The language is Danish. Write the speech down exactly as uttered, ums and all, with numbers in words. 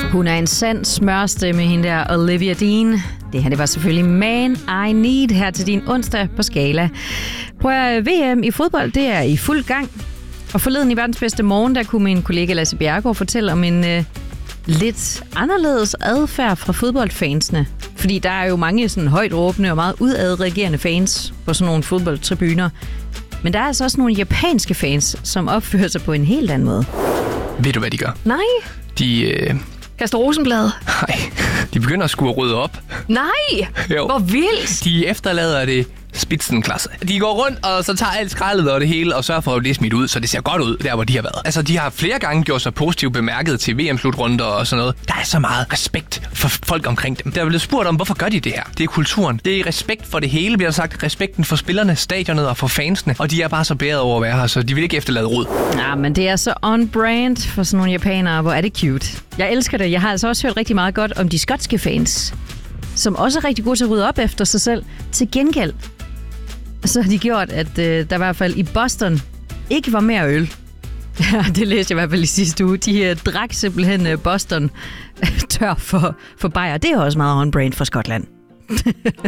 Hun er en sand smørstemme, hende der Olivia Dean. Det her, det var selvfølgelig Man I Need her til din onsdag på Skala. Prøv at V M i fodbold, det er i fuld gang. Og forleden i verdens bedste morgen, der kunne min kollega Lasse Bjerregaard fortælle om en øh, lidt anderledes adfærd fra fodboldfansene. Fordi der er jo mange sådan højt råbende og meget udadreagerende fans på sådan nogle fodboldtribuner. Men der er altså også nogle japanske fans, som opfører sig på en helt anden måde. Ved du, hvad de gør? Nej. De... Øh... Kaster rosenblad. Nej, de begynder at skure rydde op. Nej, jo. Hvor vildt. De efterlader det spidsenklasse. De går rundt, og så tager alt skraldet og det hele, og sørger for, at det er smidt ud, så det ser godt ud, der hvor de har været. Altså, de har flere gange gjort sig positivt bemærket til V M-slutrunder og sådan noget. Der er så meget respekt for folk omkring dem. Der er blevet spurgt om, hvorfor gør de det her? Det er kulturen. Det er respekt for det hele, bliver der sagt. Respekten for spillerne, stadionet og for fansene. Og de er bare så bæret over at være her, så de vil ikke efterlade rod. Ja, men det er så on-brand for sådan nogle japanere. Hvor er det cute. Jeg elsker det. Jeg har altså også hørt rigtig meget godt om de skotske fans, som også er rigtig gode til at rydde op efter sig selv. Til gengæld så har de gjort, at øh, der i hvert fald i Boston ikke var mere øl. Ja, det læste jeg i hvert fald i sidste uge. De øh, drak simpelthen øh, Boston tør for, for bajer. Det er også meget on-brand for Skotland.